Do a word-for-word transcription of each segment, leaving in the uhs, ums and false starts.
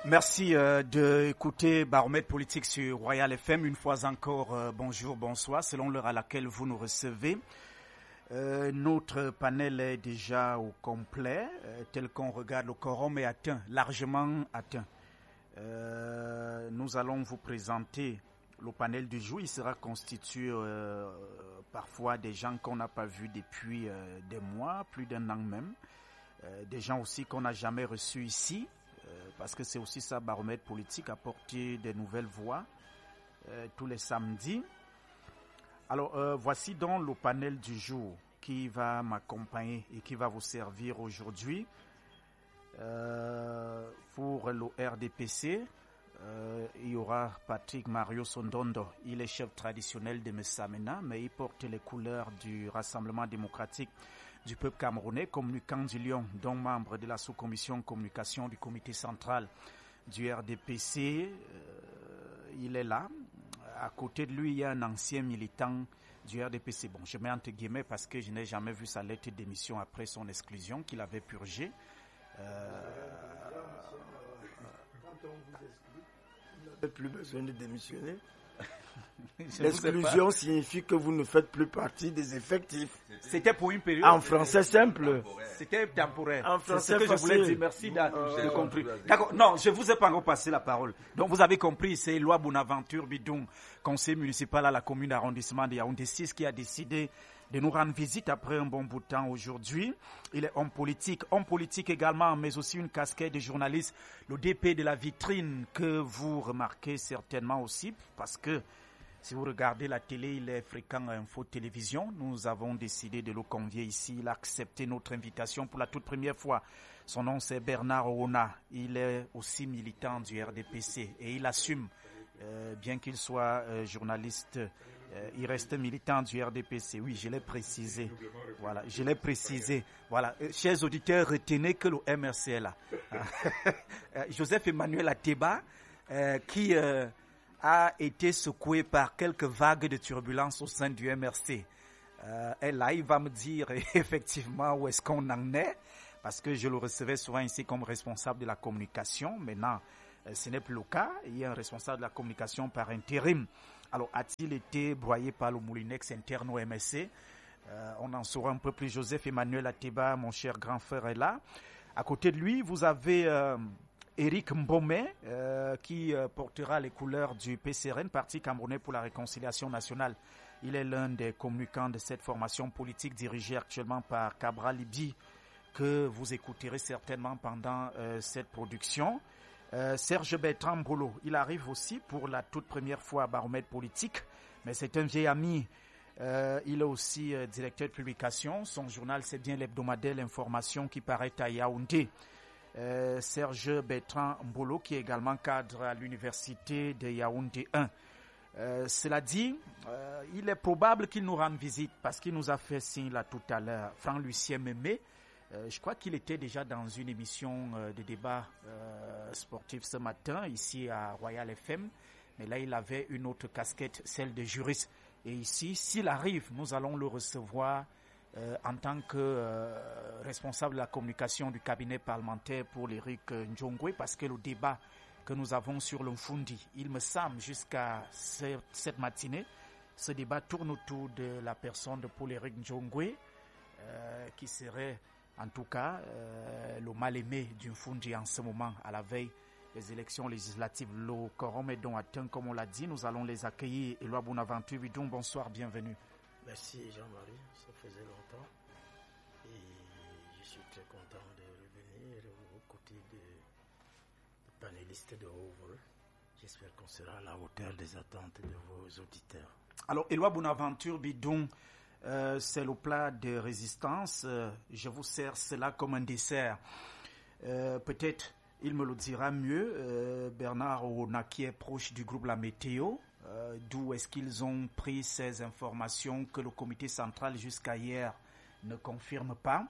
Merci euh, d'écouter Baromètre Politique sur Royal F M. Une fois encore, euh, bonjour, bonsoir, selon l'heure à laquelle vous nous recevez. Euh, notre panel est déjà au complet, euh, tel qu'on regarde. Le quorum est atteint, largement atteint. Euh, nous allons vous présenter le panel du jour. Il sera constitué euh, parfois des gens qu'on n'a pas vus depuis euh, des mois, plus d'un an même. Euh, des gens aussi qu'on n'a jamais reçus ici. Parce que c'est aussi ça, Baromètre Politique, apporter des nouvelles voix euh, tous les samedis. Alors, euh, voici donc le panel du jour qui va m'accompagner et qui va vous servir aujourd'hui. Euh, pour le R D P C, euh, il y aura Patrick Mario Sondondo. Il est chef traditionnel de Messamena, mais il porte les couleurs du Rassemblement démocratique du peuple camerounais, communicant du Lion, dont membre de la sous-commission communication du comité central du R D P C. Euh, il est là. À côté de lui, il y a un ancien militant du R D P C. Bon, je mets entre guillemets parce que je n'ai jamais vu sa lettre de démission après son exclusion qu'il avait purgée. Euh... Quand on vous exclut, vous n'avez plus besoin de démissionner. L'exclusion signifie que vous ne faites plus partie des effectifs. C'était pour une période. En français simple. C'était temporaire. En français C'est ce que facile. je voulais dire. Merci d'avoir euh, compris. D'accord. Non, je vous ai pas encore passé la parole. Donc vous avez compris, c'est Loi Bonaventure Bidung, conseiller municipal à la commune d'arrondissement de Yaoundé six, qui a décidé de nous rendre visite après un bon bout de temps aujourd'hui. Il est homme politique, homme politique également, mais aussi une casquette de journaliste, le D P de la vitrine que vous remarquez certainement aussi, parce que si vous regardez la télé, il est fréquent à Info Télévision. Nous avons décidé de le convier ici. Il a accepté notre invitation pour la toute première fois. Son nom, c'est Bernard Oona. Il est aussi militant du R D P C et il assume, euh, bien qu'il soit euh, journaliste, euh, il reste militant du R D P C. Oui, je l'ai précisé. Voilà, je l'ai précisé. Voilà, euh, chers auditeurs, retenez que le M R C est là. Joseph Emmanuel Ateba, euh, qui... Euh, a été secoué par quelques vagues de turbulences au sein du M R C. Euh, et là, il va me dire effectivement où est-ce qu'on en est, parce que je le recevais souvent ici comme responsable de la communication. Maintenant, euh, ce n'est plus le cas. Il y a un responsable de la communication par intérim. Alors, a-t-il été broyé par le moulinex interne au M R C? euh, On en saura un peu plus. Joseph Emmanuel Ateba, mon cher grand frère, est là. À côté de lui, vous avez... Euh, Éric Mbomé, euh, qui euh, portera les couleurs du P C R N, Parti camerounais pour la réconciliation nationale. Il est l'un des communicants de cette formation politique dirigée actuellement par Cabral Libye, que vous écouterez certainement pendant euh, cette production. Euh, Serge Bertrand Mbolo, il arrive aussi pour la toute première fois à Baromètre Politique, mais c'est un vieil ami. Euh, il est aussi euh, directeur de publication. Son journal, c'est bien l'hebdomadaire L'Information qui paraît à Yaoundé. Euh, Serge Bertrand Mbolo, qui est également cadre à l'université de Yaoundé un. Euh, cela dit, euh, il est probable qu'il nous rende visite parce qu'il nous a fait signe là tout à l'heure. Franck-Lucien Mémé, euh, je crois qu'il était déjà dans une émission euh, de débat euh, sportif ce matin ici à Royal F M, mais là il avait une autre casquette, celle de juriste. Et ici, s'il arrive, nous allons le recevoir Euh, en tant que euh, responsable de la communication du cabinet parlementaire pour l'Éric Njongwe, parce que le débat que nous avons sur le Mfundi, il me semble jusqu'à ce, cette matinée, ce débat tourne autour de la personne de Paul Éric Njongwe, euh, qui serait en tout cas euh, le mal-aimé du Mfundi en ce moment, à la veille des élections législatives. Le quorum est donc atteint, comme on l'a dit. Nous allons les accueillir. Éloi Bonaventure Bidung, bonsoir, bienvenue. Merci Jean-Marie, ça faisait longtemps et je suis très content de revenir aux côtés des de panélistes de haut vol. J'espère qu'on sera à la hauteur des attentes de vos auditeurs. Alors, Éloi Bonaventure Bidung, euh, c'est le plat de résistance. Euh, je vous sers cela comme un dessert. Euh, peut-être, il me le dira mieux, euh, Bernard Oona, qui est proche du groupe La Météo. Euh, d'où est-ce qu'ils ont pris ces informations que le comité central jusqu'à hier ne confirme pas.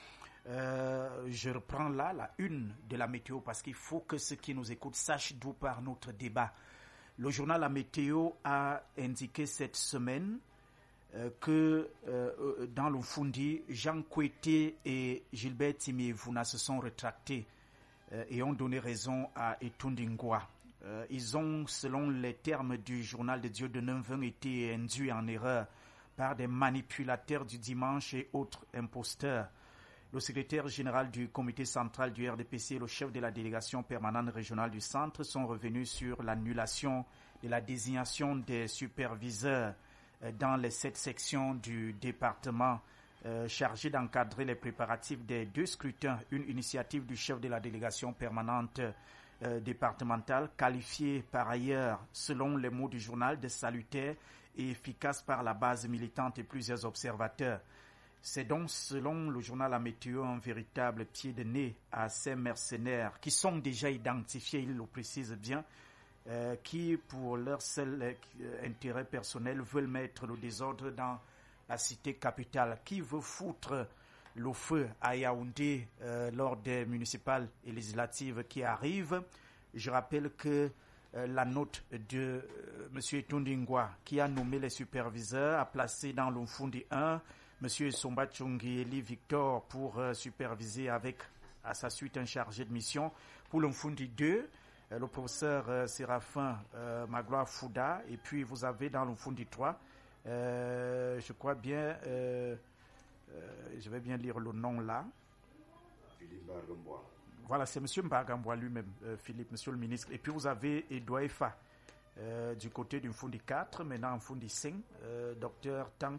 Euh, je reprends là la une de La Météo parce qu'il faut que ceux qui nous écoutent sachent d'où part notre débat. Le journal La Météo a indiqué cette semaine euh, que euh, dans le Mfundi, Jean Kouété et Gilbert Timivuna se sont rétractés euh, et ont donné raison à Etundingwa. Euh, ils ont, selon les termes du journal de Dieu de Neuvin, été induits en erreur par des manipulateurs du dimanche et autres imposteurs. Le secrétaire général du comité central du R D P C et le chef de la délégation permanente régionale du centre sont revenus sur l'annulation de la désignation des superviseurs dans les sept sections du département euh, chargées d'encadrer les préparatifs des deux scrutins, une initiative du chef de la délégation permanente euh, départementale, qualifiée par ailleurs, selon les mots du journal, de salutaire et efficace par la base militante et plusieurs observateurs. C'est donc, selon le journal La Météo, un véritable pied de nez à ces mercenaires qui sont déjà identifiés, il le précise bien, euh, qui, pour leur seul euh, intérêt personnel, veulent mettre le désordre dans la cité capitale. Qui veut foutre le feu à Yaoundé euh, lors des municipales et législatives qui arrivent? Je rappelle que euh, la note de euh, M. Etundingwa, qui a nommé les superviseurs, a placé dans l'Umfundi un M. Somba Tchongieli Victor pour euh, superviser avec à sa suite un chargé de mission. Pour l'Umfundi deux, euh, le professeur euh, Séraphin euh, Magloire Fouda. Et puis vous avez dans l'Umfundi trois, euh, je crois bien, euh, euh, je vais bien lire le nom là. Philippe Bargambois. Voilà, c'est M. Mbagambois lui-même, euh, Philippe, Monsieur le ministre. Et puis vous avez Edouard Efa euh, du côté du Mfundi quatre, maintenant en Mfundi cinq, euh, Docteur Tank.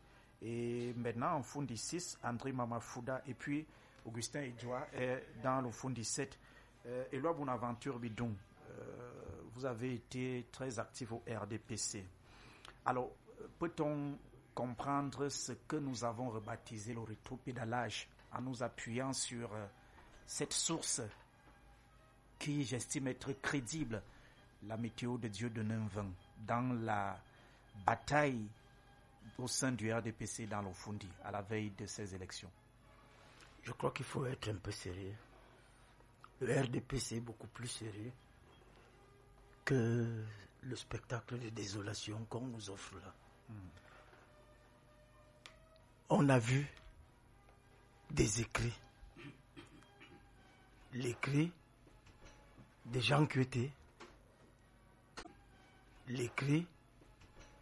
Et maintenant, en Fundi six, André Mamafouda et puis Augustin Edouard est dans le Fundi sept. Euh, Éloi Bonaventure Bidon, euh, vous avez été très actif au R D P C. Alors, peut-on comprendre ce que nous avons rebaptisé le rétropédalage en nous appuyant sur euh, cette source qui, j'estime être crédible, la météo de Dieu de Neuvin, dans la bataille au sein du R D P C dans l'Ofundi à la veille de ces élections? Je crois qu'il faut être un peu sérieux. Le R D P C est beaucoup plus sérieux que le spectacle de désolation qu'on nous offre là. Mmh. On a vu des écrits, l'écrit des gens qui étaient, l'écrit